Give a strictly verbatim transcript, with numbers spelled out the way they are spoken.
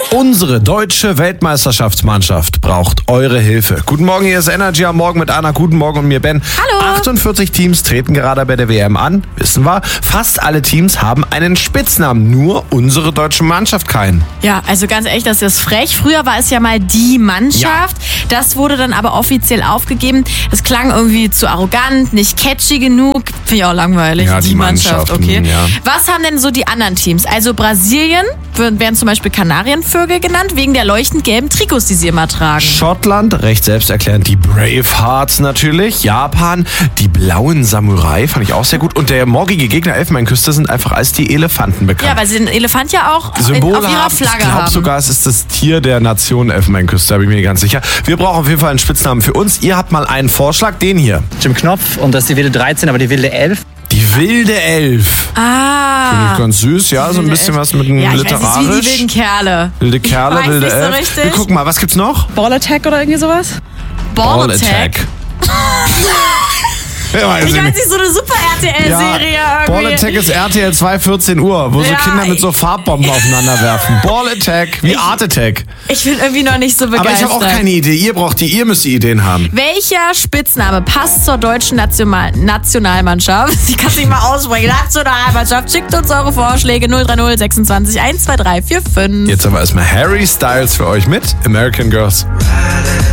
Unsere deutsche Weltmeisterschaftsmannschaft braucht eure Hilfe. Guten Morgen, hier ist Energy am Morgen mit Anna. Guten Morgen und mir Ben. Hallo. achtundvierzig Teams treten gerade bei der W M an. Wissen wir, fast alle Teams haben einen Spitznamen. Nur unsere deutsche Mannschaft keinen. Ja, also ganz ehrlich, das ist frech. Früher war es ja mal die Mannschaft. Ja. Das wurde dann aber offiziell aufgegeben. Das klang irgendwie zu arrogant, nicht catchy genug. Finde ich auch langweilig. Ja, die, die Mannschaft, okay. Ja. Was haben denn so die anderen Teams? Also Brasilien werden zum Beispiel Kanarienvögel genannt, wegen der leuchtend gelben Trikots, die sie immer tragen. Schottland, recht selbsterklärend, die Bravehearts natürlich. Japan, die blauen Samurai, fand ich auch sehr gut. Und der morgige Gegner Elfenbeinküste sind einfach als die Elefanten bekannt. Ja, weil sie den Elefant ja auch Symbol auf ihrer haben. Flagge ich glaube haben. sogar, es ist das Tier der Nation Elfenbeinküste, da bin ich mir ganz sicher. Wir brauchen auf jeden Fall einen Spitznamen für uns. Ihr habt mal einen Vorschlag, den hier. Jim Knopf und das ist die wilde dreizehn, aber die wilde elf. Die wilde Elf. Ah. Finde ich ganz süß, ja, so ein bisschen was mit einem ja, ich literarisch. weiß, es ist wie die wilden Kerle. Wilde Kerle, ich weiß wilde nicht so Elf. richtig. Wir gucken mal, was gibt's noch? Ball Attack oder irgendwie sowas? Ball, Ball Attack. Ja, weiß ich ich weiß nicht, so eine Super-R T L-Serie ja, irgendwie. Ball Attack ist R T L zwei, vierzehn Uhr, wo so Ja, Kinder mit so Farbbomben aufeinander werfen. Ball Attack, wie Ich- Art Attack. Ich bin irgendwie noch nicht so Aber begeistert. ich habe auch keine Idee. Ihr braucht die, ihr müsst die Ideen haben. Welcher Spitzname passt zur deutschen National Nationalmannschaft? Ich kann es nicht mal aussprechen. Nationalmannschaft. Schickt uns eure Vorschläge null drei null sechsundzwanzig eins zwei drei vier fünf. Jetzt aber erstmal Harry Styles für euch mit American Girls.